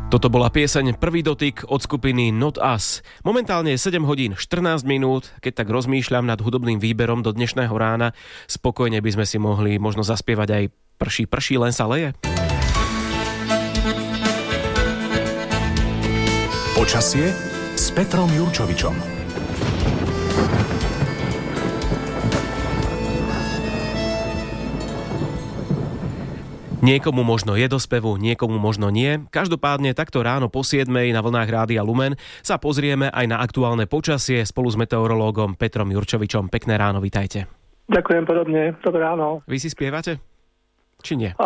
Toto bola pieseň Prvý dotyk od skupiny Not Us. Momentálne je 7 hodín 14 minút. Keď tak rozmýšľam nad hudobným výberom do dnešného rána, spokojne by sme si mohli možno zaspievať aj Prší, prší, len sa leje. Počasie s Petrom Jurčovičom. Niekomu možno je do spevu, niekomu možno nie. Každopádne takto ráno po 7 na vlnách Rádia Lumen sa pozrieme aj na aktuálne počasie spolu s meteorológom Petrom Jurčovičom. Pekné ráno, vitajte. Ďakujem podobne, dobré ráno. Vy si spievate? Či nie?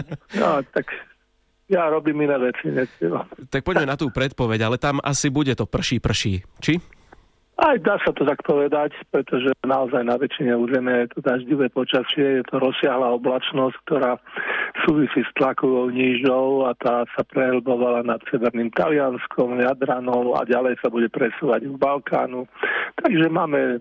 Tak ja robím iné veci, nespievam. Tak poďme na tú predpoveď, ale tam asi bude to prší, či? Aj dá sa to tak povedať, pretože naozaj na väčšine územia je to daždivé počasie, je to rozsiahla oblačnosť, ktorá súvisí s tlakovou nížou a tá sa prehlbovala nad severným Talianskom, Jadranou a ďalej sa bude presúvať v Balkánu. Takže máme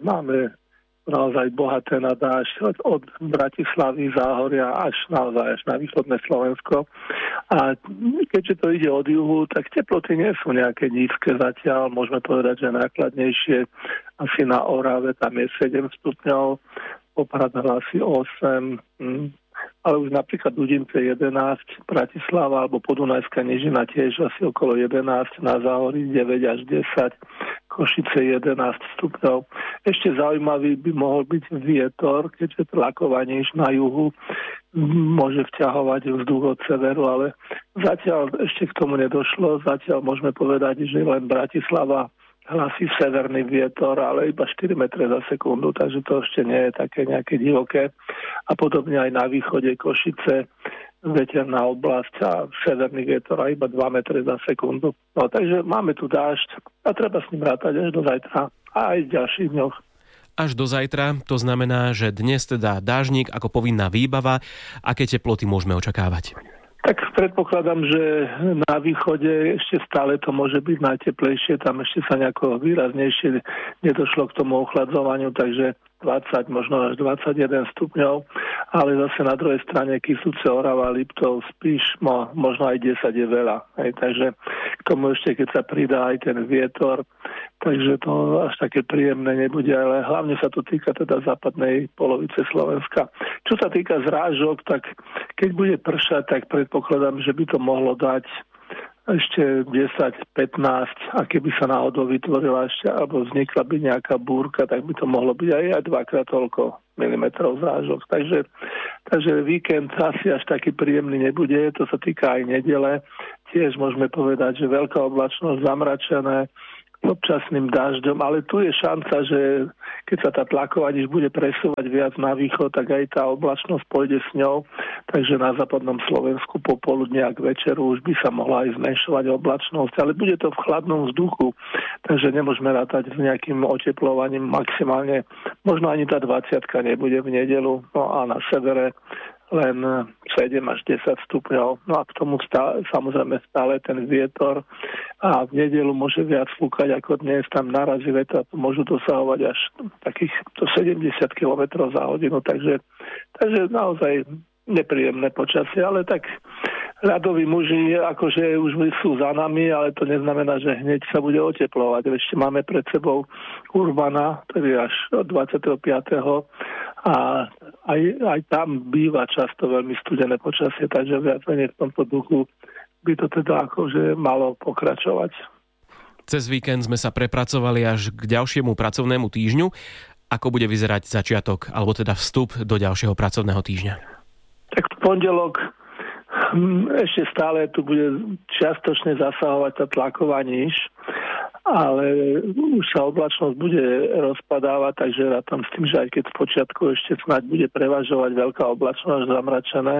naozaj bohaté na dážď od Bratislavy, Záhoria až naozaj až na východné Slovensko. A keďže to ide od juhu, tak teploty nie sú nejaké nízke zatiaľ. Môžeme povedať, že najchladnejšie asi na Orave, tam je 7 stupňov, Poprad asi 8, ale už napríklad Dudince 11, Bratislava alebo Podunajská nížina tiež asi okolo 11, na Záhorí 9 až 10, Košice 11 stupňov. Ešte zaujímavý by mohol byť vietor, keďže tlaková níž na juhu môže vťahovať vzduch od severu, ale zatiaľ ešte k tomu nedošlo. Zatiaľ môžeme povedať, že len Bratislava hlasí severný vietor, ale iba 4 metre za sekundu, takže to ešte nie je také nejaké divoké. A podobne aj na východe Košice, veterná oblasť a severný vietor a iba 2 metre za sekundu. No takže máme tu dážď a treba s ním rátať až do zajtra a aj v ďalších dňoch. Až do zajtra, to znamená, že dnes teda dážnik ako povinná výbava. Aké teploty môžeme očakávať? Tak predpokladám, že na východe ešte stále to môže byť najteplejšie, tam ešte sa nejako výraznejšie nedošlo k tomu ochladzovaniu, takže 20, možno až 21 stupňov, ale zase na druhej strane Kysuce, Orava, Liptov, Spiš, možno aj 10 je veľa. Takže k tomu ešte, keď sa pridá aj ten vietor, takže to až také príjemné nebude, ale hlavne sa to týka teda západnej polovice Slovenska. Čo sa týka zrážok, tak keď bude pršať, tak predpokladám, že by to mohlo dať ešte 10-15 a keby sa náhodou vytvorila ešte alebo vznikla by nejaká búrka, tak by to mohlo byť aj 2-krát toľko milimetrov zrážok. Takže víkend asi až taký príjemný nebude, to sa týka aj nedele. Tiež môžeme povedať, že veľká oblačnosť, zamračené občasným dažďom, ale tu je šanca, že keď sa tá tlaková níž bude presúvať viac na východ, tak aj tá oblačnosť pôjde s ňou, takže na západnom Slovensku popoludne a k večeru už by sa mohla aj zmenšovať oblačnosť, ale bude to v chladnom vzduchu, takže nemôžeme rátať s nejakým oteplovaním maximálne, možno ani tá 20-ka nebude v nedeľu, no a na severe len 7 až 10 stupňov. No a k tomu samozrejme stále ten vietor a v nedeľu môže viac fúkať ako dnes, tam narazí vetra, môžu dosahovať až takých 70 km za hodinu, takže naozaj nepríjemné počasie, ale tak ľadoví muži akože už sú za nami, ale to neznamená, že hneď sa bude oteplovať. Ešte máme pred sebou Urbana, ktorý až od 25. a aj tam býva často veľmi studené počasie, takže viac menej v tomto duchu by to teda akože malo pokračovať. Cez víkend sme sa prepracovali až k ďalšiemu pracovnému týždňu. Ako bude vyzerať začiatok, alebo teda vstup do ďalšieho pracovného týždňa? Tak v pondelok ešte stále tu bude čiastočne zasahovať tá tlaková níž, ale už sa oblačnosť bude rozpadávať, takže rátam s tým, že aj keď v počiatku ešte snáď bude prevažovať veľká oblačnosť, zamračené,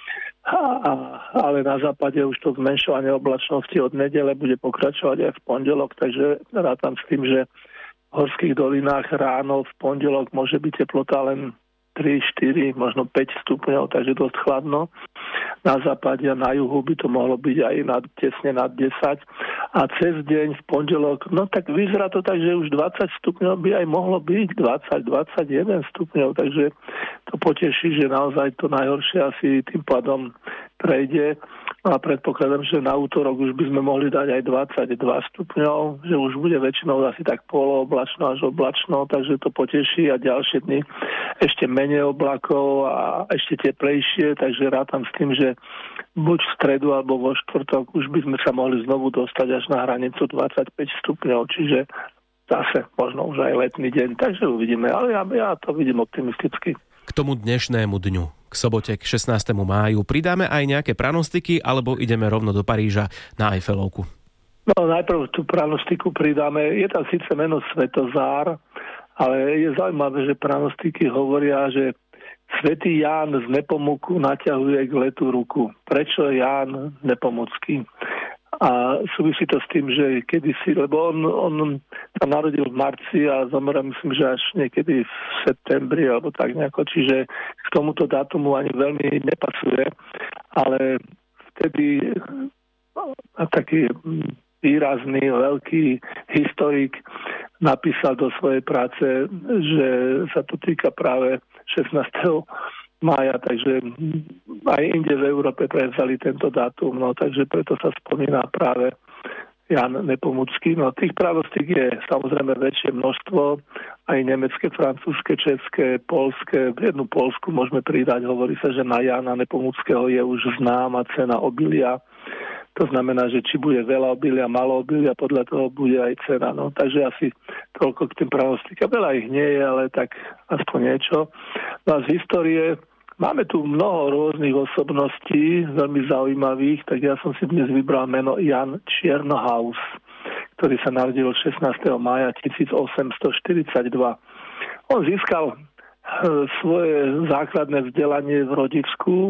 ale na západe už to zmenšovanie oblačnosti od nedele bude pokračovať aj v pondelok, takže rátam s tým, že v horských dolinách ráno v pondelok môže byť teplota len 3, 4, možno 5 stupňov, takže dosť chladno. Na západe a na juhu by to mohlo byť aj tesne nad 10. A cez deň v pondelok, no tak vyzerá to tak, že už 20 stupňov by aj mohlo byť, 20-21 stupňov, takže to poteší, že naozaj to najhoršie asi tým pádom prejde. a predpokladám, že na útorok už by sme mohli dať aj 22 stupňov, že už bude väčšinou asi tak polooblačno až oblačno, takže to poteší a ďalšie dny ešte menej oblakov a ešte teplejšie, takže rátam s tým, že buď v stredu alebo vo štvrtok už by sme sa mohli znovu dostať až na hranicu 25 stupňov, čiže zase možno už aj letný deň, takže uvidíme, ale ja to vidím optimisticky. K tomu dnešnému dňu, k sobote, k 16. máju, pridáme aj nejaké pranostiky, alebo ideme rovno do Paríža na Eiffelovku? No najprv tú pranostiku pridáme. Je tam síce meno Svetozár, ale je zaujímavé, že pranostiky hovoria, že Svätý Ján z Nepomuku naťahuje k letu ruku. Prečo Ján Nepomucký? A súvisí to s tým, že kedysi, lebo on sa narodil v marci a zomrel, myslím, že až niekedy v septembri alebo tak nejako, čiže k tomuto dátumu ani veľmi nepasuje, ale vtedy taký výrazný, veľký historik napísal do svojej práce, že sa to týka práve 16. mája, takže aj inde v Európe prevzali tento dátum, no takže preto sa spomína práve Ján Nepomucký. No tých právostík je samozrejme väčšie množstvo, aj nemecké, francúzske, české, poľské. Jednu Poľsku môžeme pridať, hovorí sa, že na Jána Nepomuckého je už známa cena obilia. To znamená, že či bude veľa obilia, malo obilia, podľa toho bude aj cena. No, takže asi toľko k tým pravostíkam. Veľa ich nie je, ale tak aspoň niečo. No a z histórie máme tu mnoho rôznych osobností, veľmi zaujímavých, tak ja som si dnes vybral meno Jan Čiernohaus, ktorý sa narodil 16. mája 1842. On získal svoje základné vzdelanie v Rodicku,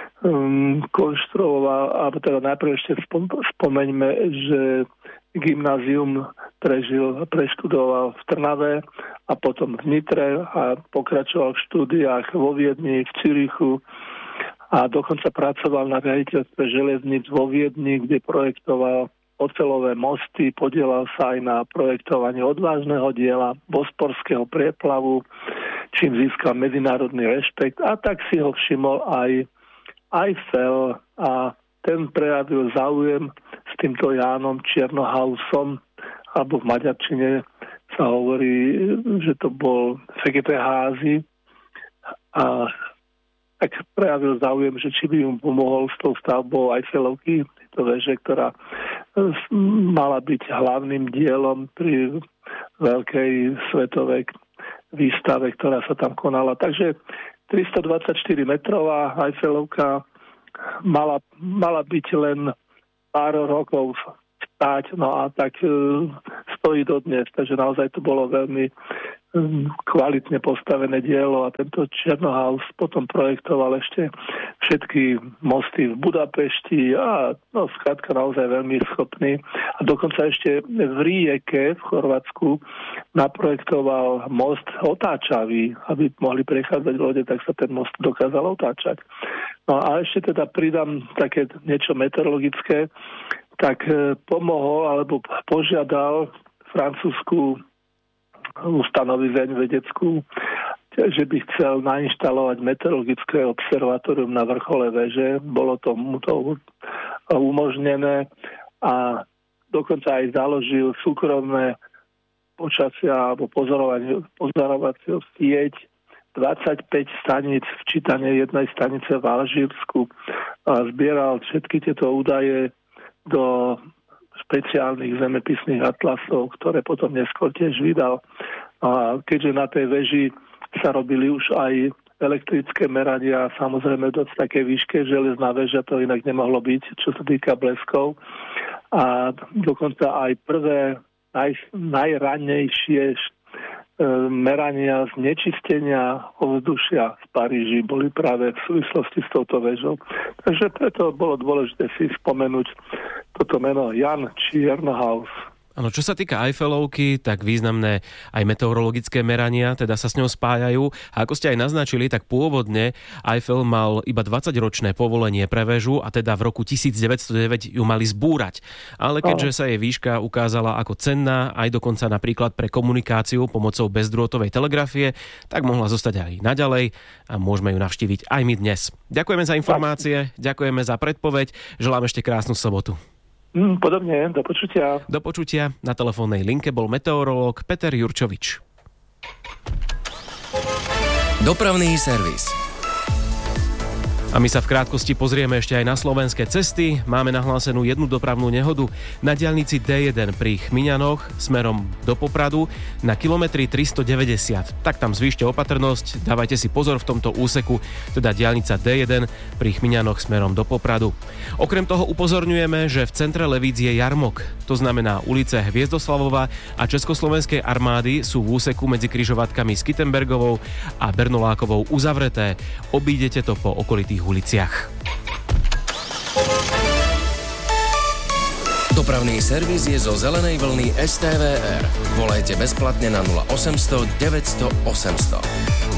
konštruoval, alebo teda najprv ešte spomeňme, že gymnázium preštudoval v Trnave a potom v Nitre a pokračoval v štúdiách vo Viedni, v Cürichu a dokonca pracoval na riaditeľstve železníc vo Viedni, kde projektoval oceľové mosty, podielal sa aj na projektovaní odvážneho diela Bosporského prieplavu, čím získal medzinárodný rešpekt a tak si ho všimol aj Eiffel a ten prejavil záujem s týmto Jánom Čiernohausom, alebo v maďarčine sa hovorí, že to bol Fegeteházy a tak prejavil záujem, že či by mu pomohol s tou stavbou Eiffelovky, tejto veže, ktorá mala byť hlavným dielom pri veľkej svetovej výstave, ktorá sa tam konala. Takže 324 metrová Eiffelovka mala byť len pár rokov stáť, no a tak stojí dodnes, takže naozaj to bolo veľmi kvalitne postavené dielo a tento Čiernohaus potom projektoval ešte všetky mosty v Budapešti a no skrátka naozaj veľmi schopný a dokonca ešte v Rijeke v Chorvátsku naprojektoval most otáčavý, aby mohli prechádzať lode, tak sa ten most dokázal otáčať. No a ešte teda pridám také niečo meteorologické, tak pomohol alebo požiadal francúzsku ustanovizeň vedeckú, že by chcel nainštalovať meteorologické observatórium na vrchole veže. Bolo to mu to umožnené a dokonca aj založil súkromné počasia alebo pozorovaciu sieť 25 staníc včítanie jednej stanice v Alžírsku a zbieral všetky tieto údaje do špeciálnych zemepisných atlasov, ktoré potom neskôr tiež vydal. A keďže na tej veži sa robili už aj elektrické merania, samozrejme dosť také výške, železná väža to inak nemohlo byť, čo sa týka bleskov. A dokonca aj prvé najrannejšie merania znečistenia ovzdušia v Paríži boli práve v súvislosti s touto väžou. Takže preto bolo dôležité si spomenúť toto meno Jan Čiernohaus. Áno, čo sa týka Eiffelovky, tak významné aj meteorologické merania, teda sa s ňou spájajú. A ako ste aj naznačili, tak pôvodne Eiffel mal iba 20-ročné povolenie pre väžu a teda v roku 1909 ju mali zbúrať. Ale keďže sa jej výška ukázala ako cenná, aj dokonca napríklad pre komunikáciu pomocou bezdrôtovej telegrafie, tak mohla zostať aj naďalej a môžeme ju navštíviť aj my dnes. Ďakujeme za informácie, ďakujeme za predpoveď, želám ešte krásnu sobotu. Podobne, do počutia. Do počutia. Na telefónnej linke bol meteorológ Peter Jurčovič. Dopravný servis. A my sa v krátkosti pozrieme ešte aj na slovenské cesty. Máme nahlásenú jednu dopravnú nehodu na diaľnici D1 pri Chmiňanoch smerom do Popradu na kilometri 390. Tak tam zvýšte opatrnosť, dávajte si pozor v tomto úseku, teda diaľnica D1 pri Chmiňanoch smerom do Popradu. Okrem toho upozorňujeme, že v centre Levíc je jarmok. To znamená ulice Hviezdoslavova a Československej armády sú v úseku medzi križovatkami Skyttenbergovou a Bernolákovou uzavreté. Obídete to po okolitých uliciach. Dopravný servis je zo zelenej vlny STVR. Volajte bezplatne na 0800 900 800.